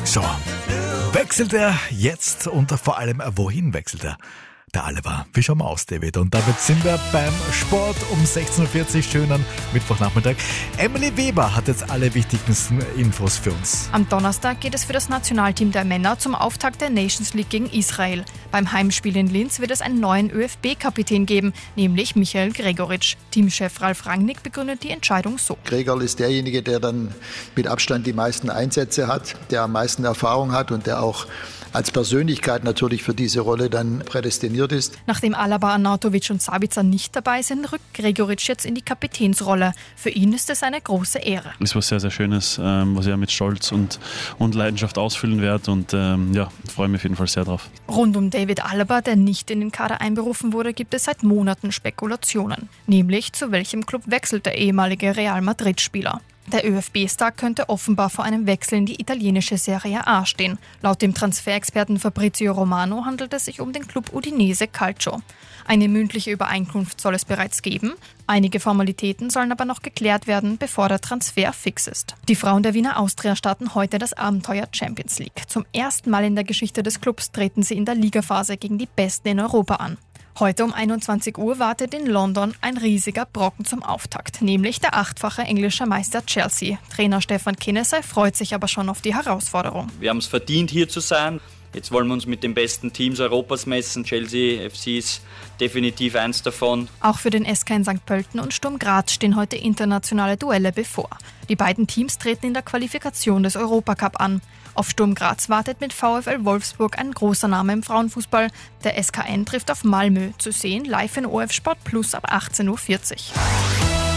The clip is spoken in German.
So, wechselt er jetzt und vor allem, wohin wechselt er? Der Alaba. Wie schauen wir aus, David? Und damit sind wir beim Sport um 16.40 Uhr, schönen Mittwochnachmittag. Emily Weber hat jetzt alle wichtigsten Infos für uns. Am Donnerstag geht es für das Nationalteam der Männer zum Auftakt der Nations League gegen Israel. Beim Heimspiel in Linz wird es einen neuen ÖFB-Kapitän geben, nämlich Michael Gregoritsch. Teamchef Ralf Rangnick begründet die Entscheidung so. Gregor ist derjenige, der dann mit Abstand die meisten Einsätze hat, der am meisten Erfahrung hat und der auch als Persönlichkeit natürlich für diese Rolle dann prädestiniert ist. Nachdem Alaba, Arnautovic und Sabitzer nicht dabei sind, rückt Gregoritsch jetzt in die Kapitänsrolle. Für ihn ist es eine große Ehre. Es ist was sehr, sehr Schönes, was ich mit Stolz und Leidenschaft ausfüllen werde und freue mich auf jeden Fall sehr drauf. Rund um David Alaba, der nicht in den Kader einberufen wurde, gibt es seit Monaten Spekulationen. Nämlich, zu welchem Club wechselt der ehemalige Real Madrid-Spieler. Der ÖFB-Star könnte offenbar vor einem Wechsel in die italienische Serie A stehen. Laut dem Transferexperten Fabrizio Romano handelt es sich um den Club Udinese Calcio. Eine mündliche Übereinkunft soll es bereits geben. Einige Formalitäten sollen aber noch geklärt werden, bevor der Transfer fix ist. Die Frauen der Wiener Austria starten heute das Abenteuer Champions League. Zum ersten Mal in der Geschichte des Clubs treten sie in der Ligaphase gegen die Besten in Europa an. Heute um 21 Uhr wartet in London ein riesiger Brocken zum Auftakt, nämlich der 8-fache englische Meister Chelsea. Trainer Stefan Kennesey freut sich aber schon auf die Herausforderung. Wir haben es verdient, hier zu sein. Jetzt wollen wir uns mit den besten Teams Europas messen. Chelsea FC ist definitiv eins davon. Auch für den SK in St. Pölten und Sturm Graz stehen heute internationale Duelle bevor. Die beiden Teams treten in der Qualifikation des Europacup an. Auf Sturm Graz wartet mit VfL Wolfsburg ein großer Name im Frauenfußball. Der SKN trifft auf Malmö, zu sehen live in OF Sport Plus ab 18.40 Uhr.